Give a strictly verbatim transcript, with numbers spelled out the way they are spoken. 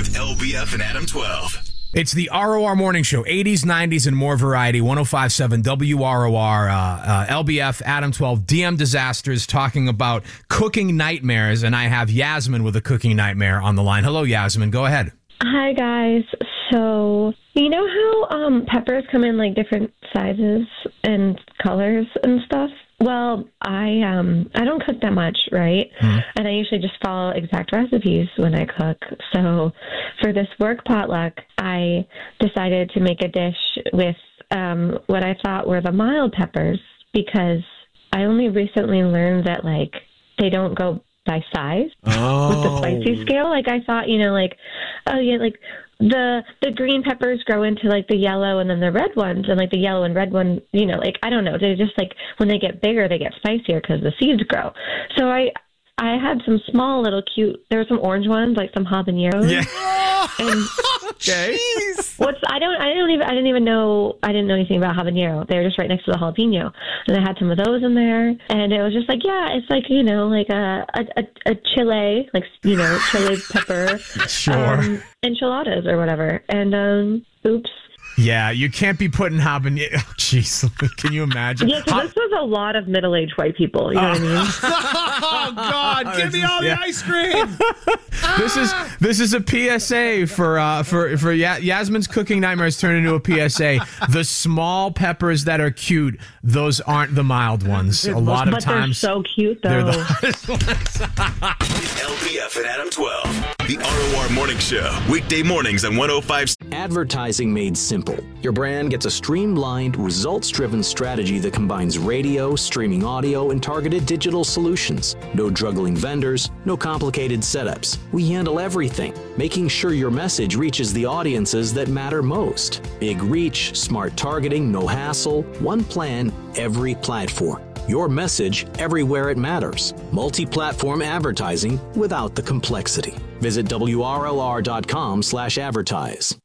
with L B F and Adam twelve. It's the R O R Morning Show, eighties, nineties, and more variety, one oh five point seven W R O R, uh, uh, L B F, Adam twelve, D M Disasters, talking about cooking nightmares, and I have Yasmin with a cooking nightmare on the line. Hello, Yasmin. Go ahead. Hi, guys. So, you know how um, peppers come in, like, different sizes and colors and stuff? Well, I um I don't cook that much, right? Mm-hmm. And I usually just follow exact recipes when I cook. So for this work potluck, I decided to make a dish with um, what I thought were the mild peppers, because I only recently learned that, like, they don't go by size oh. with the spicy scale. Like, I thought, you know, like, oh, yeah, like, the the green peppers grow into, like, the yellow and then the red ones, and, like, the yellow and red one, you know, like, I don't know, they just, like, when they get bigger, they get spicier because the seeds grow. So I I had some small little cute, there were some orange ones, like some habaneros. Yeah. And okay. What's I don't I don't even I didn't even know I didn't know anything about habanero. They were just right next to the jalapeno, and I had some of those in there, and it was just like, yeah, it's like, you know, like a a, a, a chile, like, you know, chile pepper, sure, um, enchiladas or whatever, and um, oops. Yeah, you can't be putting habanero. Oh, jeez, can you imagine? Yeah, so this was a lot of middle-aged white people. You know what I mean? Oh God, give me all yeah. the ice cream. This is this is a P S A for uh, for for Ya- Yasmin's cooking nightmares turned into a P S A. The small peppers that are cute, those aren't the mild ones. A lot of but times, they're so cute, though. They're the hottest ones. L B F and Adam twelve, the R O R Morning Show, weekday mornings on one oh five. Advertising made simple. Your brand gets a streamlined, results-driven strategy that combines radio, streaming audio, and targeted digital solutions. No juggling vendors, no complicated setups. We handle everything, making sure your message reaches the audiences that matter most. Big reach, smart targeting, no hassle, one plan, every platform. Your message everywhere it matters. Multi-platform advertising without the complexity. Visit W R L R dot com slash advertise.